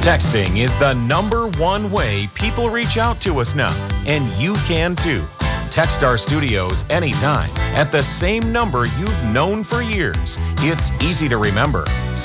Texting is the #1 way people reach out to us now, and you can too. Text our studios anytime at the same number you've known for years. It's easy to remember,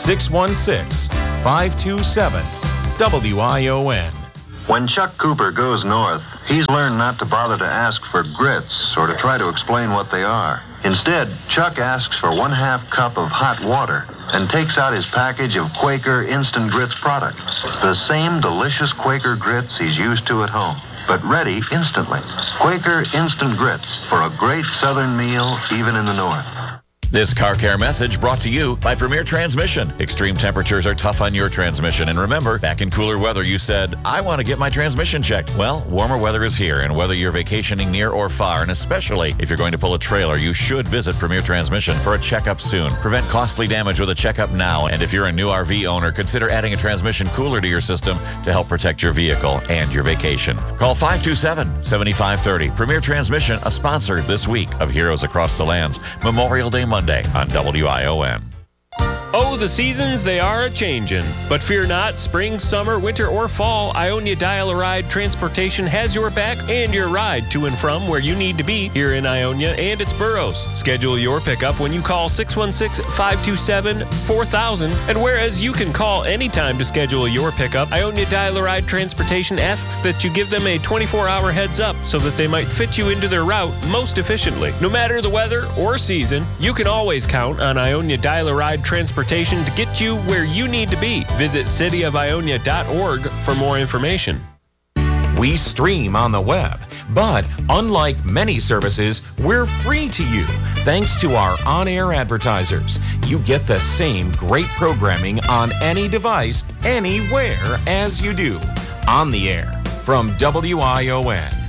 616-527-WION. When Chuck Cooper goes north, he's learned not to bother to ask for grits or to try to explain what they are. Instead, Chuck asks for 1/2 cup of hot water and takes out his package of Quaker Instant Grits product. The same delicious Quaker grits he's used to at home, but ready instantly. Quaker Instant Grits for a great southern meal, even in the north. This car care message brought to you by Premier Transmission. Extreme temperatures are tough on your transmission. And remember, back in cooler weather, you said, I want to get my transmission checked. Well, warmer weather is here, and whether you're vacationing near or far, and especially if you're going to pull a trailer, you should visit Premier Transmission for a checkup soon. Prevent costly damage with a checkup now. And if you're a new RV owner, consider adding a transmission cooler to your system to help protect your vehicle and your vacation. Call 527-7530. Premier Transmission, a sponsor this week of Heroes Across the Lands. Memorial Day Monday on WION. Oh, the seasons, they are a-changin'. But fear not, spring, summer, winter, or fall, Ionia Dial-A-Ride Transportation has your back and your ride to and from where you need to be here in Ionia and its boroughs. Schedule your pickup when you call 616-527-4000. And whereas you can call anytime to schedule your pickup, Ionia Dial-A-Ride Transportation asks that you give them a 24-hour heads up so that they might fit you into their route most efficiently. No matter the weather or season, you can always count on Ionia Dial-A-Ride Transportation to get you where you need to be. Visit cityofionia.org for more information. We stream on the web, but unlike many services, we're free to you thanks to our on-air advertisers. You get the same great programming on any device, anywhere as you do. On the air from WION.